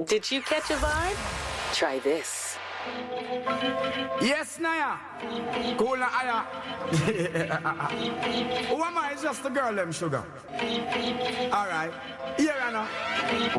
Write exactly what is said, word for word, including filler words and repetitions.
Did you catch a vibe? Try this. Yes, Naya. Cool na aya. Who am I? It's just the girl, them sugar. All right. Here, Anna.